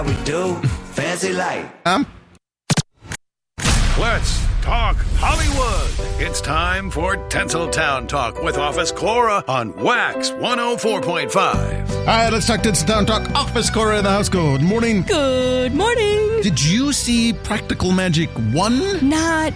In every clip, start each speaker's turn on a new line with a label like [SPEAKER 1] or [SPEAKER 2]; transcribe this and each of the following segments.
[SPEAKER 1] We do fancy light.
[SPEAKER 2] Let's talk Hollywood. It's time for Tinseltown Talk with Office Cora on Wax 104.5.
[SPEAKER 3] All right, let's talk Tinseltown Talk. Office Cora in the house. Good morning.
[SPEAKER 4] Good morning.
[SPEAKER 3] Did you see Practical Magic 1?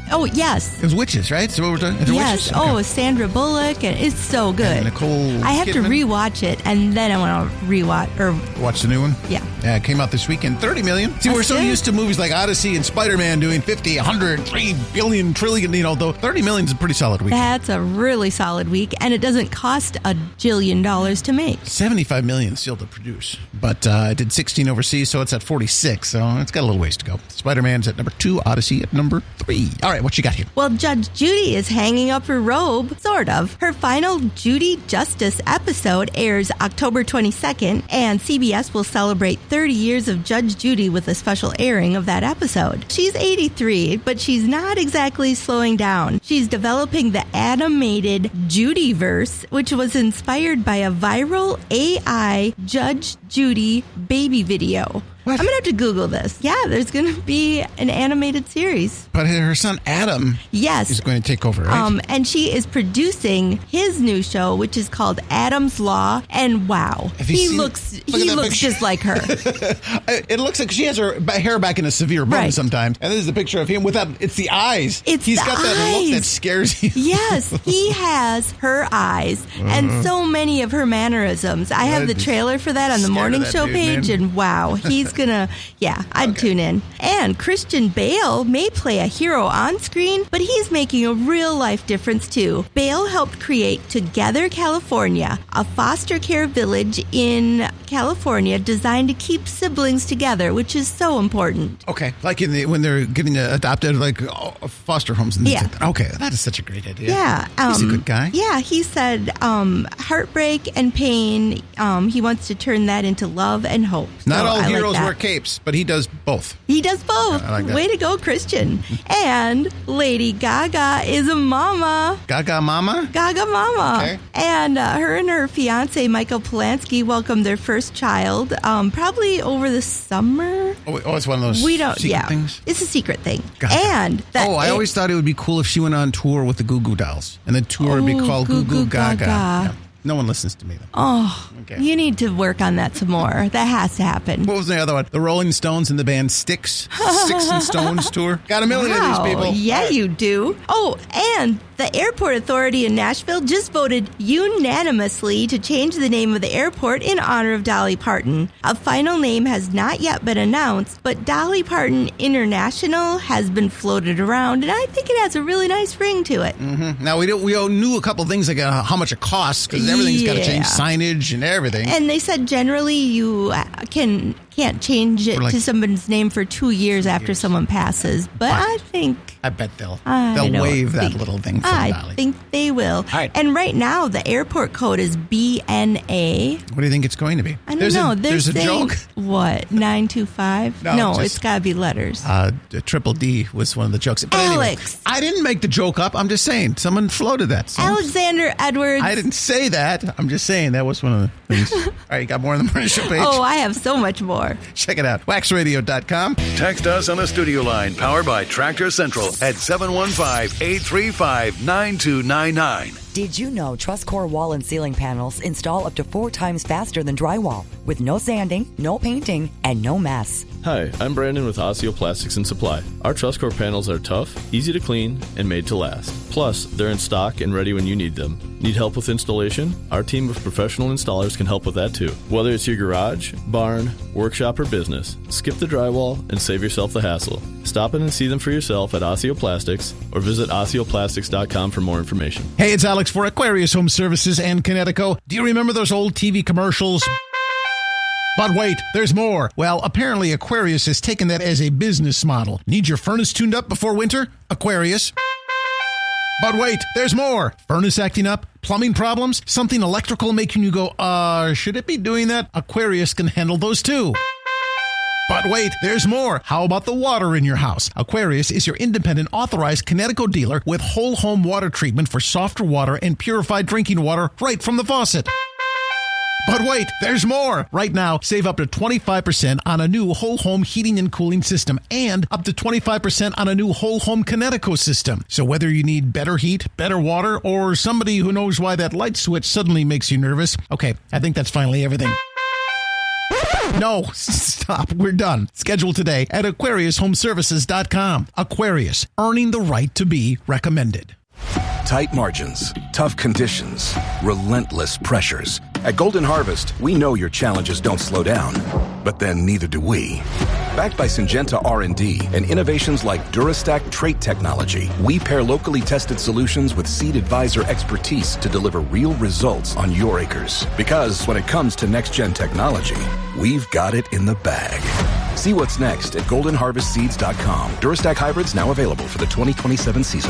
[SPEAKER 4] Yes.
[SPEAKER 3] It was witches, right? So we're talking,
[SPEAKER 4] Yes.
[SPEAKER 3] witches? Okay.
[SPEAKER 4] Sandra Bullock, and it's so good.
[SPEAKER 3] And Nicole
[SPEAKER 4] I have to
[SPEAKER 3] Kidman?
[SPEAKER 4] rewatch it, and then I want to rewatch,
[SPEAKER 3] Watch the new one?
[SPEAKER 4] Yeah.
[SPEAKER 3] It came out this weekend. 30 million. See,
[SPEAKER 4] That's
[SPEAKER 3] we're so
[SPEAKER 4] good.
[SPEAKER 3] used to movies like Odyssey and Spider-Man doing 50, 100, 3 billion, trillion, though 30 million is a pretty solid week.
[SPEAKER 4] That's a really solid week, and it doesn't cost $1 jillion to make.
[SPEAKER 3] 75 million still to produce, but it did 16 overseas, so it's at 46, so it's got a little ways to go. Spider-Man's at number 2, Odyssey at number 3. All right, what you got here?
[SPEAKER 4] Well, Judge Judy is hanging up her robe, sort of. Her final Judy Justice episode airs October 22nd, and CBS will celebrate 30 years of Judge Judy with a special airing of that episode. She's 83, but she's not exactly slowing down. She's developing the animated Judyverse, which was inspired by a viral AI Judge Judy baby video.
[SPEAKER 3] What?
[SPEAKER 4] I'm going to have to Google this. Yeah, there's going to be an animated series.
[SPEAKER 3] But her son Adam
[SPEAKER 4] Yes.
[SPEAKER 3] is going to take over, right?
[SPEAKER 4] And she is producing his new show, which is called Adam's Law. And wow,
[SPEAKER 3] Have you
[SPEAKER 4] he
[SPEAKER 3] seen-
[SPEAKER 4] looks
[SPEAKER 3] look at that picture.
[SPEAKER 4] just like her.
[SPEAKER 3] It looks like she has her hair back in a severe bun
[SPEAKER 4] Right.
[SPEAKER 3] sometimes. And this is a picture of him without, it's the eyes.
[SPEAKER 4] It's
[SPEAKER 3] He's
[SPEAKER 4] the
[SPEAKER 3] got that look that
[SPEAKER 4] eyes.
[SPEAKER 3] scares you.
[SPEAKER 4] Yes, he has her eyes and so many of her mannerisms. I have
[SPEAKER 3] I'd
[SPEAKER 4] the
[SPEAKER 3] be
[SPEAKER 4] trailer for that on the
[SPEAKER 3] scared of
[SPEAKER 4] morning
[SPEAKER 3] that
[SPEAKER 4] show
[SPEAKER 3] dude,
[SPEAKER 4] page,
[SPEAKER 3] man.
[SPEAKER 4] and wow, he's gonna, I'd tune in. And Christian Bale may play a hero on screen, but he's making a real life difference too. Bale helped create Together California, a foster care village in California designed to keep siblings together, which is so important.
[SPEAKER 3] Okay. Like when they're getting adopted, like foster homes and things
[SPEAKER 4] Yeah.
[SPEAKER 3] like that. Okay. That is such a great idea.
[SPEAKER 4] Yeah.
[SPEAKER 3] He's a good guy.
[SPEAKER 4] Yeah, he said heartbreak and pain, he wants to turn that into love and hope.
[SPEAKER 3] Not
[SPEAKER 4] So
[SPEAKER 3] all
[SPEAKER 4] I like
[SPEAKER 3] heroes
[SPEAKER 4] that.
[SPEAKER 3] wear capes, but he does both.
[SPEAKER 4] He does both.
[SPEAKER 3] I like that.
[SPEAKER 4] Way to go, Christian. And Lady Gaga is a mama.
[SPEAKER 3] Gaga Mama?
[SPEAKER 4] Gaga mama.
[SPEAKER 3] Okay.
[SPEAKER 4] And her and her fiance, Michael Polanski, welcomed their first child probably over the summer.
[SPEAKER 3] Oh, it's one of those
[SPEAKER 4] We don't,
[SPEAKER 3] secret things?
[SPEAKER 4] It's a secret thing.
[SPEAKER 3] Gaga.
[SPEAKER 4] And that
[SPEAKER 3] I always thought it would be cool if she went on tour with the Goo Goo Dolls. And the tour would be called Goo Goo Gaga. Yeah. No one listens to me, though.
[SPEAKER 4] Oh,
[SPEAKER 3] Okay.
[SPEAKER 4] you need to work on that some more. That has to happen.
[SPEAKER 3] What was the other one? The Rolling Stones and the band Styx. Sticks and Stones tour. Got a million of these people.
[SPEAKER 4] Yeah,
[SPEAKER 3] All right.
[SPEAKER 4] you do. Oh, and the Airport Authority in Nashville just voted unanimously to change the name of the airport in honor of Dolly Parton. A final name has not yet been announced, but Dolly Parton International has been floated around, and I think it has a really nice ring to it.
[SPEAKER 3] Now, we knew a couple things like how much it costs because everything's got to change
[SPEAKER 4] Yeah.
[SPEAKER 3] signage and everything.
[SPEAKER 4] And they said generally you can't change it
[SPEAKER 3] For like-
[SPEAKER 4] to someone's name for 2 years after someone passes, but I think
[SPEAKER 3] I bet they'll
[SPEAKER 4] I don't
[SPEAKER 3] waive that
[SPEAKER 4] think-
[SPEAKER 3] little thing from
[SPEAKER 4] I
[SPEAKER 3] Dolly.
[SPEAKER 4] think they will.
[SPEAKER 3] right.
[SPEAKER 4] And right now, the airport code is BNA.
[SPEAKER 3] What do you think it's going to be?
[SPEAKER 4] I don't know.
[SPEAKER 3] There's a
[SPEAKER 4] saying,
[SPEAKER 3] joke.
[SPEAKER 4] What, 925?
[SPEAKER 3] No, just-
[SPEAKER 4] it's got to be letters.
[SPEAKER 3] Triple D was one of the jokes. But anyway,
[SPEAKER 4] Alex.
[SPEAKER 3] I didn't make the joke up. I'm just saying. Someone floated that.
[SPEAKER 4] Alexander Edwards.
[SPEAKER 3] I didn't say that. I'm just saying that was one of the things. All right, you got more on the morning show page?
[SPEAKER 4] Oh, I have so much more.
[SPEAKER 3] Check it out. waxradio.com.
[SPEAKER 2] Text us on the studio line powered by Tractor Central at 715-835-9299.
[SPEAKER 5] Did you know TrustCore wall and ceiling panels install up to 4 times faster than drywall with no sanding, no painting, and no mess?
[SPEAKER 6] Hi, I'm Brandon with Osseo Plastics and Supply. Our TrustCore panels are tough, easy to clean, and made to last. Plus, they're in stock and ready when you need them. Need help with installation? Our team of professional installers can help with that too. Whether it's your garage, barn, workshop, or business, skip the drywall and save yourself the hassle. Stop in and see them for yourself at Osseo Plastics or visit OsseoPlastics.com for more information.
[SPEAKER 3] Hey, it's Alex for Aquarius Home Services and Connecticut. Do you remember those old TV commercials? But wait, there's more. Well, apparently Aquarius has taken that as a business model. Need your furnace tuned up before winter? Aquarius. But wait, there's more. Furnace acting up? Plumbing problems? Something electrical making you go, should it be doing that? Aquarius can handle those too. But wait, there's more. How about the water in your house? Aquarius is your independent authorized Connecticut dealer with whole home water treatment for softer water and purified drinking water right from the faucet. But wait, there's more! Right now, save up to 25% on a new whole home heating and cooling system and up to 25% on a new whole home Kinetico system. So whether you need better heat, better water, or somebody who knows why that light switch suddenly makes you nervous, okay, I think that's finally everything. No, stop. We're done. Schedule today at AquariusHomeservices.com. Aquarius, earning the right to be recommended.
[SPEAKER 7] Tight margins, tough conditions, relentless pressures. At Golden Harvest, we know your challenges don't slow down, but then neither do we. Backed by Syngenta R&D and innovations like Durastack trait technology, we pair locally tested solutions with Seed Advisor expertise to deliver real results on your acres. Because when it comes to next-gen technology, we've got it in the bag. See what's next at goldenharvestseeds.com. Durastack hybrids now available for the 2027 season.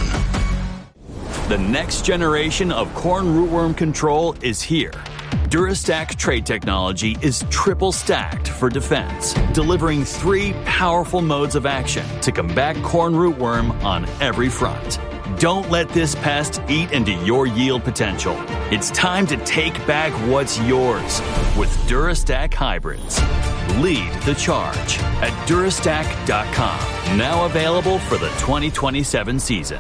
[SPEAKER 8] The next generation of corn rootworm control is here. Durastack trait technology is triple stacked for defense, delivering 3 powerful modes of action to combat corn rootworm on every front. Don't let this pest eat into your yield potential. It's time to take back what's yours with Durastack hybrids. Lead the charge at Durastack.com. Now available for the 2027 season.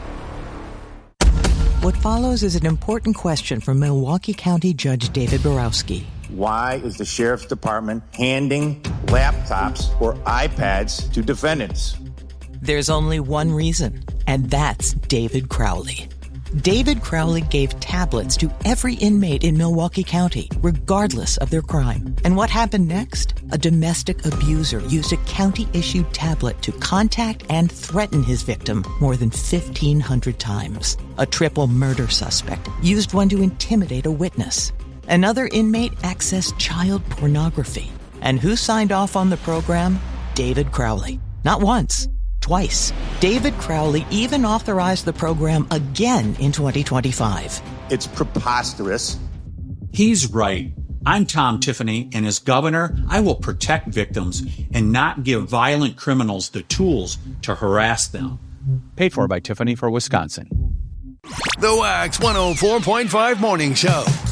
[SPEAKER 9] What follows is an important question from Milwaukee County Judge David Borowski.
[SPEAKER 10] Why is the Sheriff's Department handing laptops or iPads to defendants?
[SPEAKER 9] There's only one reason, and that's David Crowley. David Crowley gave tablets to every inmate in Milwaukee County, regardless of their crime. And what happened next? A domestic abuser used a county-issued tablet to contact and threaten his victim more than 1,500 times. A triple murder suspect used one to intimidate a witness. Another inmate accessed child pornography. And who signed off on the program? David Crowley. Not once. Twice. David Crowley even authorized the program again in 2025.
[SPEAKER 10] It's preposterous.
[SPEAKER 11] He's right. I'm Tom Tiffany, and as governor, I will protect victims and not give violent criminals the tools to harass them.
[SPEAKER 12] Paid for by Tiffany for Wisconsin.
[SPEAKER 2] The Wax 104.5 Morning Show.